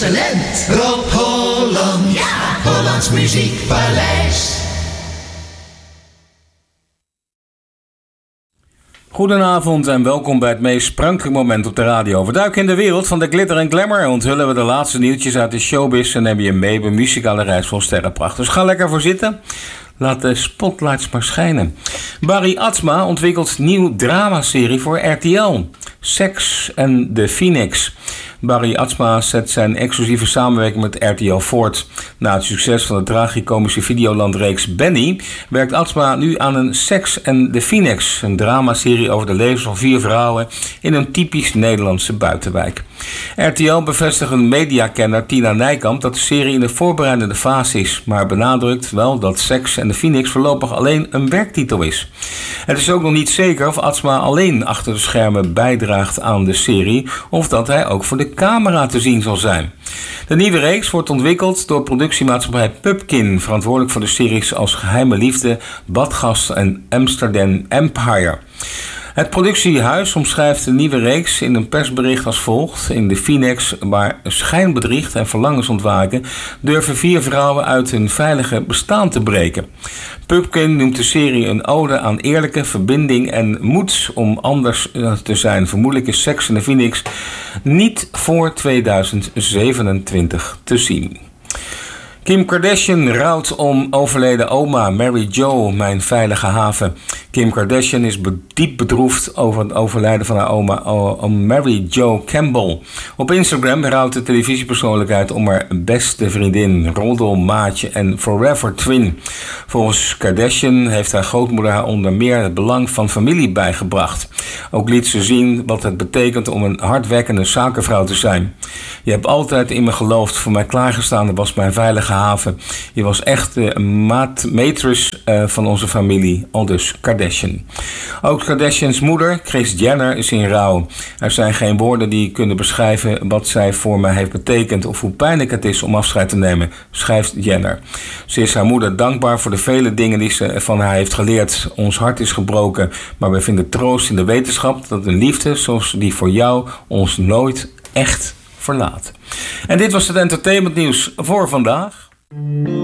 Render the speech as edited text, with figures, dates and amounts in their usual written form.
Excellent. Rob Holland. Ja. Hollands Muziekpaleis. Goedenavond en welkom bij het meest sprankelijk moment op de radio. We duiken in de wereld van de glitter en glamour en onthullen we de laatste nieuwtjes uit de showbiz en nemen je mee bij een muzikale reis vol sterrenpracht. Dus ga lekker voor zitten. Laat de spotlights maar schijnen. Barry Atsma ontwikkelt nieuw dramaserie voor RTL. Sex and the Phoenix. Barry Atsma zet zijn exclusieve samenwerking met RTL voort. Na het succes van de tragicomische Videoland-reeks Benny werkt Atsma nu aan een Sex and the Phoenix, een dramaserie over de levens van 4 vrouwen in een typisch Nederlandse buitenwijk. RTL bevestigt een mediakenner Tina Nijkamp dat de serie in de voorbereidende fase is, maar benadrukt wel dat Sex and the Phoenix voorlopig alleen een werktitel is. Het is ook nog niet zeker of Atsma alleen achter de schermen bijdraagt aan de serie of dat hij ook voor de camera te zien zal zijn. De nieuwe reeks wordt ontwikkeld door productiemaatschappij Pupkin, verantwoordelijk voor de series als Geheime Liefde, Badgast en Amsterdam Empire. Het productiehuis omschrijft de nieuwe reeks in een persbericht als volgt. In de Phoenix, waar schijnbedriegt en verlangens ontwaken, durven 4 vrouwen uit hun veilige bestaan te breken. Pupkin noemt de serie een ode aan eerlijke verbinding en moed om anders te zijn. Vermoedelijk is Sex and the Phoenix niet voor 2027 te zien. Kim Kardashian rouwt om overleden oma Mary Jo, mijn veilige haven. Kim Kardashian is diep bedroefd over het overlijden van haar oma Mary Jo Campbell. Op Instagram rouwt de televisiepersoonlijkheid om haar beste vriendin, roddelmaatje en forever twin. Volgens Kardashian heeft haar grootmoeder haar onder meer het belang van familie bijgebracht. Ook liet ze zien wat het betekent om een hardwerkende zakenvrouw te zijn. Je hebt altijd in me geloofd, voor mij klaargestaan, dat was mijn veilige haven. Je was echt de matrix van onze familie, aldus Kardashian. Ook Kardashians moeder, Kris Jenner, is in rouw. Er zijn geen woorden die kunnen beschrijven wat zij voor mij heeft betekend of hoe pijnlijk het is om afscheid te nemen, schrijft Jenner. Ze is haar moeder dankbaar voor de vele dingen die ze van haar heeft geleerd. Ons hart is gebroken, maar we vinden troost in de wetenschap dat een liefde zoals die voor jou ons nooit echt verlaat. En dit was het entertainmentnieuws voor vandaag.